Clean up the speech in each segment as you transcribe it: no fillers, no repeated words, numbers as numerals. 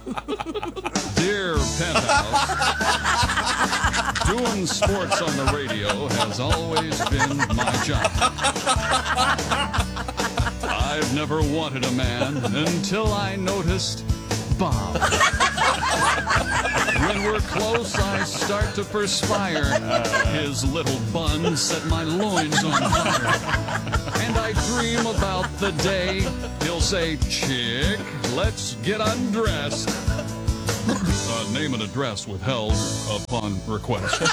Dear Penthouse, doing sports on the radio has always been my job. I've never wanted a man until I noticed Bob. When we're close, I start to perspire. His little bun set my loins on fire. And I dream about the day he'll say, "Chick, let's get undressed." Name and address withheld upon request.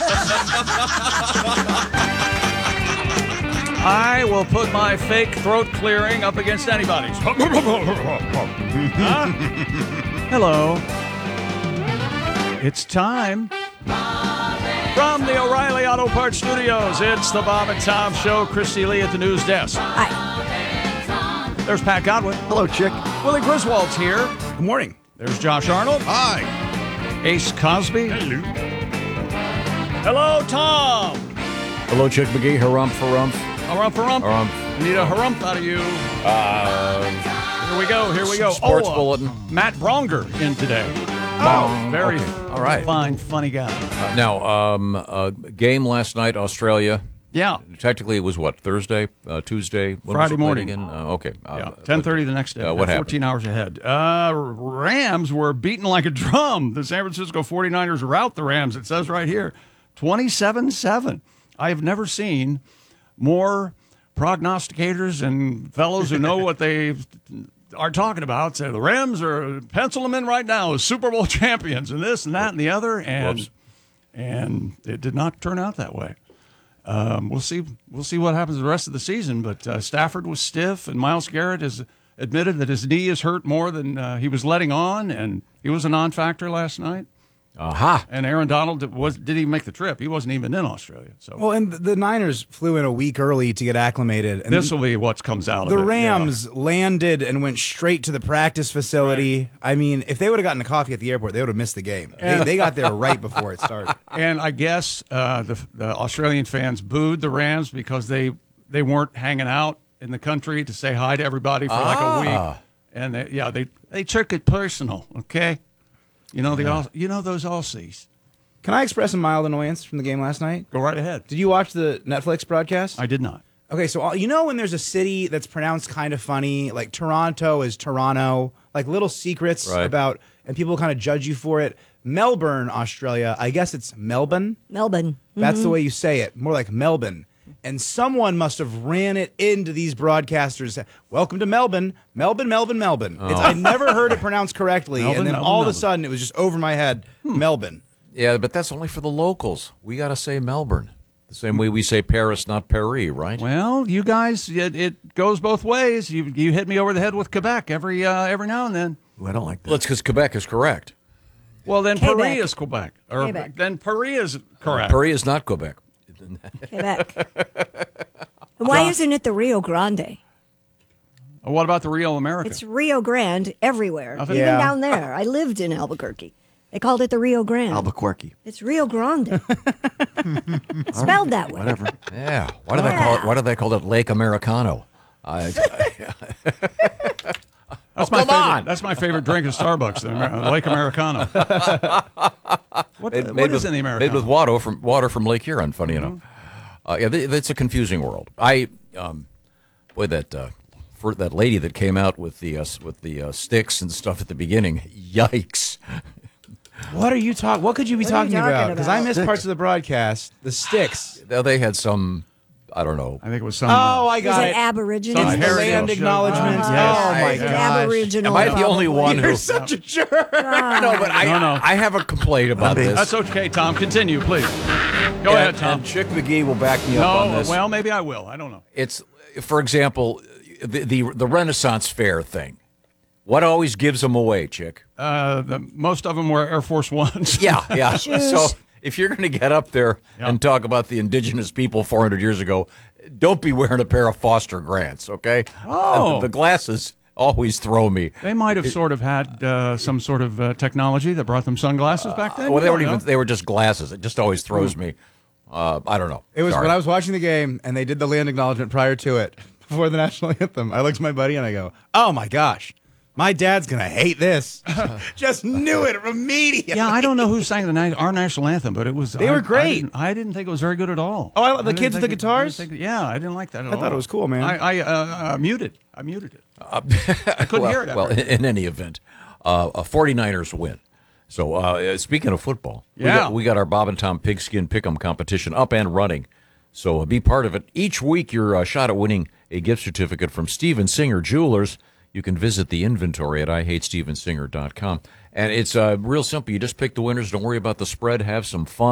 I will put my fake throat clearing up against anybody's. Huh? Hello. It's time. From the O'Reilly Auto Parts Studios, it's the Bob and Tom Show. Christy Lee at the news desk. Hi. There's Pat Godwin. Hello, Chick. Willie Griswold's here. Good morning. There's Josh Arnold. Hi. Ace Cosby. Hello. Hello, Tom. Hello, Chick McGee. Harumph, harumph. Harumph, harumph. Harumph. Need a harumph out of you. Here we go. Here we go. Sports bulletin. Matt Bronger in today. Very All right. fine, funny guy. Game last night, Australia. Yeah. Technically, it was what, Thursday, Tuesday? When Friday was it played morning. again? Okay. Yeah, 10:30 the next day. what happened? 14 hours ahead. Rams were beaten like a drum. The San Francisco 49ers rout the Rams. It says right here, 27-7. I have never seen more prognosticators and fellows who know what they are talking about say the Rams are pencil them in right now as Super Bowl champions and this and that and the other. And it did not turn out that way. We'll see what happens the rest of the season. But Stafford was stiff, and Myles Garrett has admitted that his knee is hurt more than he was letting on, and he was a non-factor last night. Aha. And Aaron Donald did he make the trip? He wasn't even in Australia. So Well, and the Niners flew in a week early to get acclimated. And this will be what comes out of it. the Rams landed and went straight to the practice facility. Right. I mean, if they would have gotten a coffee at the airport, they would have missed the game. They got there right before it started. And I guess the Australian fans booed the Rams because they weren't hanging out in the country to say hi to everybody for like a week. And they took it personal. Okay. You know those Aussies. Can I express a mild annoyance from the game last night? Go right ahead. Did you watch the Netflix broadcast? I did not. Okay, so you know when there's a city that's pronounced kind of funny, like Toronto is Toronto, like little secrets about, and people kind of judge you for it. Melbourne, Australia, I guess it's Melbourne. Melbourne. That's the way you say it, more like Melbourne. And someone must have ran it into these broadcasters. Welcome to Melbourne, Melbourne, Melbourne, Melbourne. I never heard it pronounced correctly, Melbourne, and then Melbourne, all of a Melbourne. sudden it was just over my head. Melbourne. Yeah, but that's only for the locals. We got to say Melbourne. The same way we say Paris, not Paris, right? Well, you guys, it goes both ways. You hit me over the head with Quebec every now and then. Ooh, I don't like that. Well, it's because Quebec is correct. Well, then Quebec. Paris is Quebec. Or Quebec. then Paris is correct. Paris is not Quebec. Quebec. And why isn't it the Rio Grande? What about the Rio America? It's Rio Grande everywhere, even Yeah. down there. I lived in Albuquerque. They called it the Rio Grande. Albuquerque. It's Rio Grande. Spelled that way. Whatever. Yeah. Why do they call it? Why do they call it Lake Americano? That's my favorite. That's my favorite drink at Starbucks, the Lake Americano. What is in the Americano? Made with water from Lake Huron. Funny enough. It's a confusing world. For that lady that came out with the sticks and stuff at the beginning. Yikes! What are you talking? What could you be What are you talking talking about? Because I about? missed parts of the broadcast. The sticks. They had some, I don't know. I think it was some. Oh, I Was got it it. Aboriginal? Some It's the heritage land show. acknowledgement. Yes. Oh my It's an gosh. Aboriginal. Am I the only probably. one You're who? such a jerk. No, but I have a complaint about this. That's okay, Tom. Continue, please. Go ahead, Tom. And Chick McGee will back me up on No, this. well, maybe I will. I don't know. It's, for example, the Renaissance Fair thing. What always gives them away, Chick? Most of them were Air Force Ones. Yeah. Shoes. So if you're going to get up there and talk about the indigenous people 400 years ago, don't be wearing a pair of Foster Grants, okay? Oh. The glasses always throw me. They might have sort of had some sort of technology that brought them sunglasses back then. Well, You don't know. they were just glasses. It just always throws me. I don't know. It was Sorry. when I was watching the game and they did the land acknowledgement prior to it, before the national anthem. I looked at my buddy and I go, "Oh my gosh, My dad's going to hate this. Just knew it immediately. Yeah, I don't know who sang our national anthem, but it was. They were great. I didn't think it was very good at all. Oh, the kids with the guitars? I didn't like that at all. I thought it was cool, man. I muted it. I couldn't hear it. Well, in any event, 49ers win. So speaking of football, we got our Bob and Tom Pigskin Pick'em competition up and running. So be part of it. Each week, you're a shot at winning a gift certificate from Steven Singer Jewelers. You can visit the inventory at IHateStevenSinger.com. And it's real simple. You just pick the winners. Don't worry about the spread. Have some fun.